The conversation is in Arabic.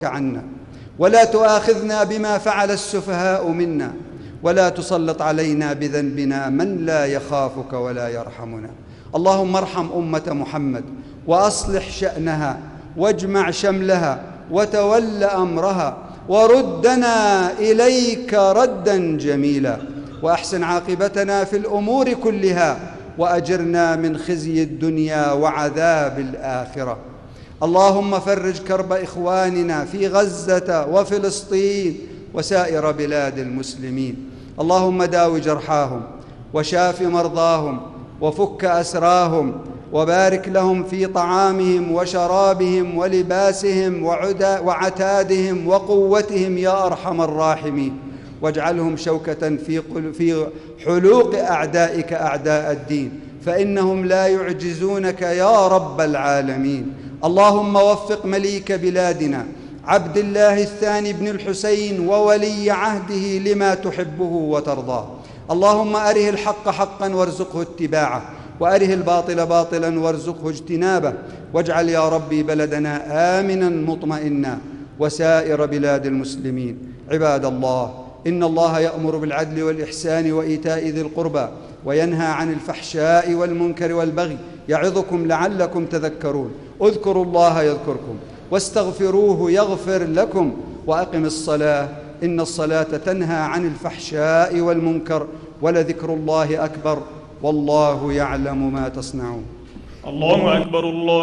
عنا، ولا تؤاخذنا بما فعل السفهاء منا، ولا تسلط علينا بذنبنا من لا يخافك ولا يرحمنا. اللهم ارحم أمة محمد وأصلح شأنها واجمع شملها وتول أمرها، وردنا إليك ردا جميلا، وأحسن عاقبتنا في الأمور كلها، وأجرنا من خزي الدنيا وعذاب الآخرة. اللهم فرج كرب إخواننا في غزة وفلسطين وسائر بلاد المسلمين. اللهم داو جرحاهم وشاف مرضاهم وفك أسراهم، وبارك لهم في طعامهم وشرابهم ولباسهم وعتادهم وقوتهم يا أرحم الراحمين، واجعلهم شوكة في حلوق أعدائك أعداء الدين، فإنهم لا يعجزونك يا رب العالمين. اللهم وفق مليك بلادنا عبد الله الثاني بن الحسين وولي عهده لما تحبه وترضاه. اللهم أره الحق حقا وارزقه اتباعه، وأره الباطل باطلا وارزقه اجتنابه، واجعل يا ربي بلدنا آمنا مطمئنا وسائر بلاد المسلمين. عباد الله، إن الله يأمر بالعدل والإحسان وإيتاء ذي القربى، وينهى عن الفحشاء والمنكر والبغي، يعظكم لعلكم تذكرون. اذكروا الله يذكركم، واستغفروه يغفر لكم، وأقم الصلاة إن الصلاة تنهى عن الفحشاء والمنكر، ولذكر الله أكبر، والله يعلم ما تصنعون. الله أكبر. الله